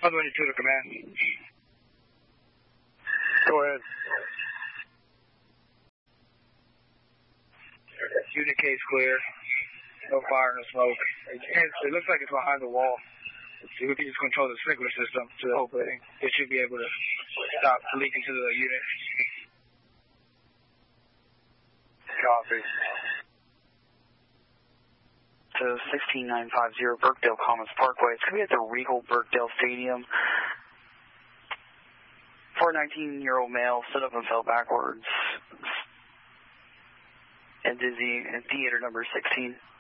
Other 22 to command. Go ahead. Unit K is clear. No fire, no smoke. It looks like it's behind the wall. So we can just control the sprinkler system to the whole building. It should be able to stop leaking to the unit. Copy. So 16950 Burkdale Commons Parkway. It's going to be at the Regal Burkdale Stadium. 19-year-old male stood up and fell backwards. And dizzy, and theater number 16.